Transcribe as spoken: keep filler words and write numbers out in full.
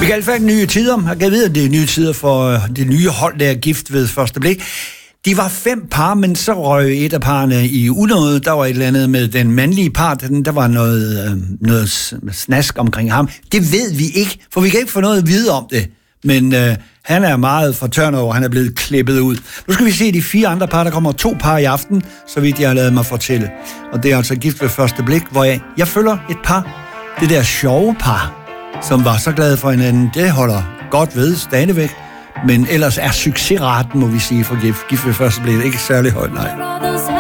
Michael Falk, Nye Tider. Jeg kan vide, at det er nye tider for det nye hold, der er Gift ved første blik. De var fem par, men så røg et af parerne i unåde. Der var et eller andet med den mandlige part. Der var noget, noget snask omkring ham. Det ved vi ikke, for vi kan ikke få noget at vide om det. Men øh, han er meget for turnover. Han er blevet klippet ud. Nu skal vi se de fire andre par. Der kommer to par i aften, så vidt jeg har lavet mig fortælle. Og det er altså Gift ved første blik, hvor jeg, jeg følger et par. Det der sjove par, som var så glade for hinanden, det holder godt ved stadigvæk. Men ellers er succesraten, må vi sige, for Gift, Gift ved første blik ikke særlig højt, nej.